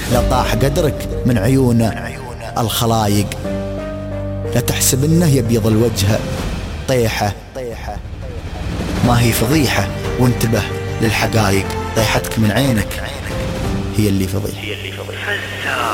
لطاح قدرك من عيون الخلايق. لا تحسب انه يبيض الوجه طيحة، ما هي فضيحة، وانتبه للحقايق. طيحتك من عينك هي اللي فضيحة.